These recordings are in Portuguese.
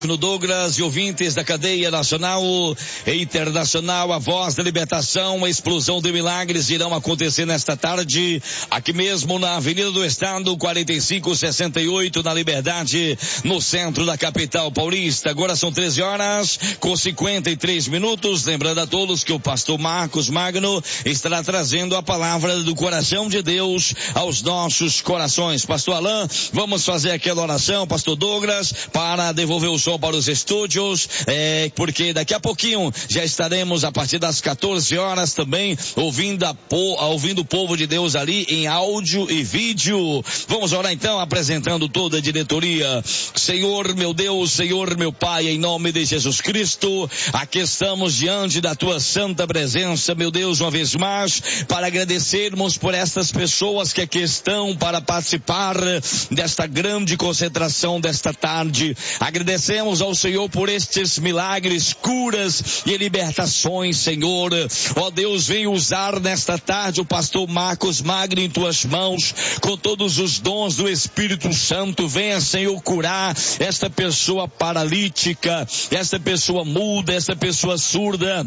No Douglas e ouvintes da cadeia nacional e internacional, a voz da libertação, a explosão de milagres irão acontecer nesta tarde, aqui mesmo na Avenida do Estado, 4568, na Liberdade, no centro da capital paulista. Agora são 13 horas com 53 minutos. Lembrando a todos que o pastor Marcos Magno estará trazendo a palavra do coração de Deus aos nossos corações. Pastor Alain, vamos fazer aquela oração, pastor Douglas, para devolver o som para os estúdios, porque daqui a pouquinho já estaremos a partir das 14 horas também ouvindo o povo de Deus ali em áudio e vídeo. Vamos orar então, apresentando toda a diretoria. Senhor meu Deus, Senhor meu Pai, em nome de Jesus Cristo, aqui estamos diante da tua santa presença, meu Deus, uma vez mais, para agradecermos por estas pessoas que aqui estão para participar desta grande concentração desta tarde. Agradecemos ao Senhor por estes milagres, curas e libertações, Senhor. Ó Deus, vem usar nesta tarde o pastor Marcos Magno em tuas mãos, com todos os dons do Espírito Santo. Venha, Senhor, curar esta pessoa paralítica, esta pessoa muda, esta pessoa surda,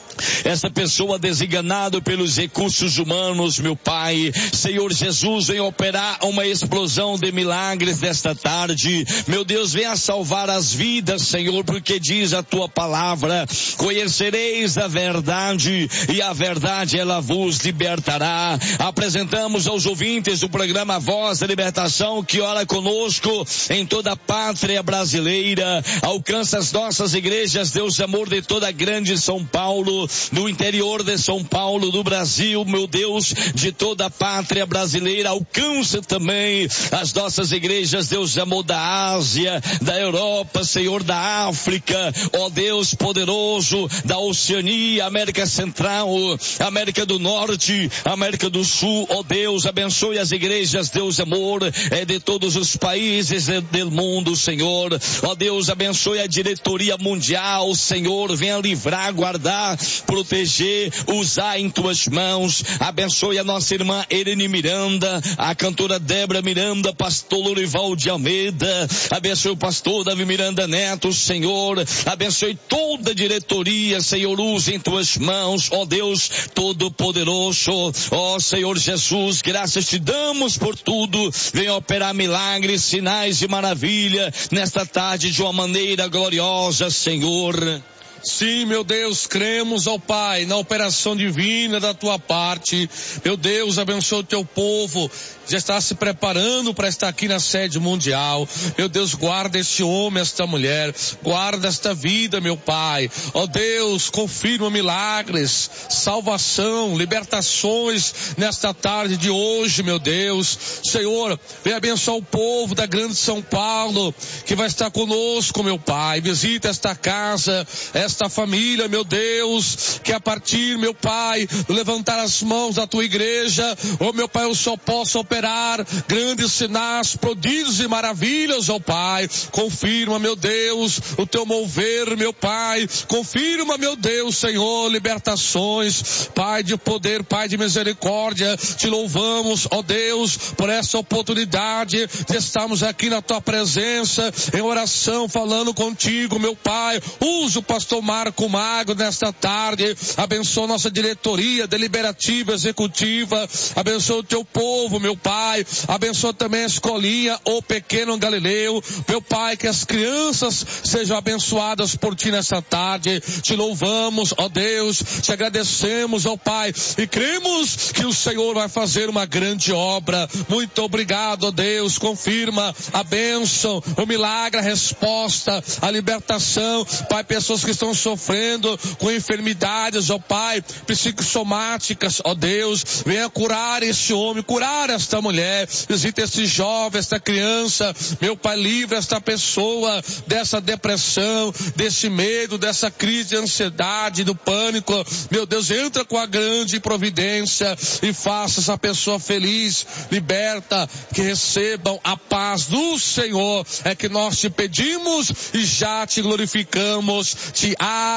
essa pessoa desenganada pelos recursos humanos, meu Pai. Senhor Jesus, vem operar uma explosão de milagres nesta tarde. Meu Deus, venha salvar as vidas, Senhor, porque diz a tua palavra: conhecereis a verdade e a verdade ela vos libertará. Apresentamos aos ouvintes do programa Voz da Libertação, que ora conosco em toda a pátria brasileira. Alcança as nossas igrejas, Deus amor, de toda a grande São Paulo, do interior de São Paulo, do Brasil, meu Deus, de toda a pátria brasileira. Alcança também as nossas igrejas, Deus amor, da Ásia, da Europa, Senhor, da África, ó Deus poderoso, da Oceania, América Central, América do Norte, América do Sul. Ó Deus, abençoe as igrejas, Deus amor, de todos os países do mundo, Senhor. Ó Deus, abençoe a diretoria mundial, Senhor, venha livrar, guardar, proteger, usar em tuas mãos. Abençoe a nossa irmã Irene Miranda, a cantora Débora Miranda, pastor Lorival de Almeida. Abençoe o pastor Davi Miranda Neto, Senhor. Abençoe toda a diretoria, Senhor, use em tuas mãos, ó Deus Todo-Poderoso. Ó Senhor Jesus, graças te damos por tudo. Venha operar milagres, sinais e maravilha nesta tarde de uma maneira gloriosa, Senhor. Sim, meu Deus, cremos, ó Pai, na operação divina da tua parte. Meu Deus, abençoa o teu povo, já está se preparando para estar aqui na sede mundial. Meu Deus, guarda esse homem, esta mulher, guarda esta vida, meu Pai. Ó Deus, confirma milagres, salvação, libertações nesta tarde de hoje, meu Deus. Senhor, vem abençoar o povo da grande São Paulo, que vai estar conosco, meu Pai. Visita esta casa, esta família, meu Deus, que a partir, meu Pai, levantar as mãos da tua igreja, ó meu Pai, eu só posso operar grandes sinais, prodígios e maravilhas, ó Pai. Confirma, meu Deus, o teu mover, meu Pai. Confirma, meu Deus, Senhor, libertações, Pai de poder, Pai de misericórdia. Te louvamos, ó Deus, por essa oportunidade de estarmos aqui na tua presença, em oração, falando contigo, meu Pai. Usa o pastor Marco Magno nesta tarde, abençoa nossa diretoria deliberativa, executiva, abençoa o teu povo, meu Pai, abençoa também a escolinha, o pequeno Galileu, meu Pai, que as crianças sejam abençoadas por ti nesta tarde. Te louvamos, ó Deus, te agradecemos, ó Pai, e cremos que o Senhor vai fazer uma grande obra. Muito obrigado, ó Deus, confirma a bênção, o milagre, a resposta, a libertação, Pai, pessoas que estão sofrendo com enfermidades, ó Pai, psicossomáticas, ó Deus, venha curar esse homem, curar esta mulher, visita esse jovem, esta criança, meu Pai, livra esta pessoa dessa depressão, desse medo, dessa crise de ansiedade, do pânico, meu Deus, entra com a grande providência e faça essa pessoa feliz, liberta, que recebam a paz do Senhor, é que nós te pedimos e já te glorificamos, te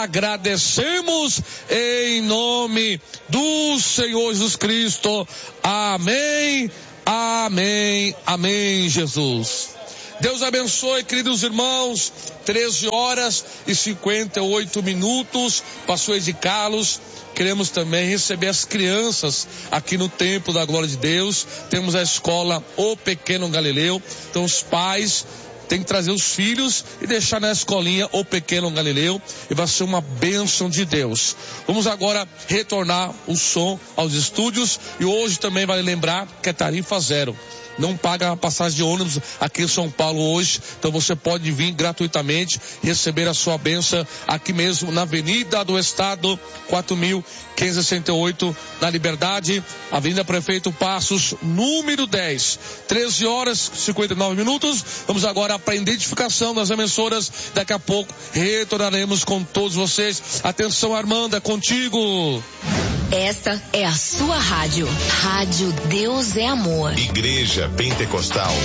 agradecemos em nome do Senhor Jesus Cristo. Amém, amém, amém, Jesus. Deus abençoe, queridos irmãos. 13h58, pastor Ed Carlos. Queremos também receber as crianças aqui no Templo da Glória de Deus. Temos a escola O Pequeno Galileu. Então os pais tem que trazer os filhos e deixar na escolinha O Pequeno Galileu, e vai ser uma bênção de Deus. Vamos agora retornar o som aos estúdios, e hoje também vale lembrar que é tarifa zero. Não paga a passagem de ônibus aqui em São Paulo hoje, então você pode vir gratuitamente receber a sua bênção aqui mesmo na Avenida do Estado 4.568, na Liberdade, Avenida Prefeito Passos, número 10, 13h59. Vamos agora para a identificação das emissoras. Daqui a pouco retornaremos com todos vocês. Atenção, Armanda, contigo. Esta é a sua rádio. Rádio Deus é Amor. Igreja Pentecostal